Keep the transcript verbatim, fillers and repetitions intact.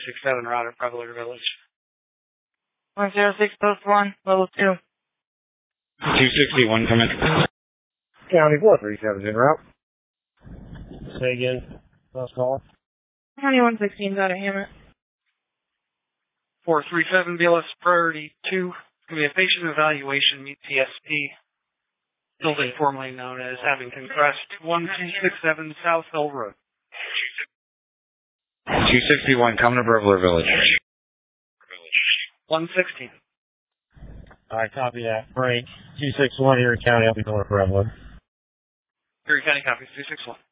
six seven, Roger, Prevler Village. one zero six Post one, level two. two sixty-one, come in. County four three seven in route. Say again, last call. County one sixteen, got a Hammett. four three seven, B L S Priority two. It's going to be a patient evaluation, meet P S P. Building formerly known as Abington Crest, one two six seven South Hill Road. two sixty-one, come to Prevler Village. one sixteen. Alright, copy that. Break. two six one, Erie County, I'll be going for Evelyn. Erie County copies, two six one.